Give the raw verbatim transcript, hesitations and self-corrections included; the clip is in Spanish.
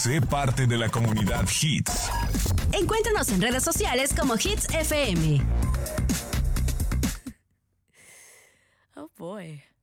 Sé parte de la comunidad Hits. Encuéntranos en redes sociales como Hits F M. Oh boy.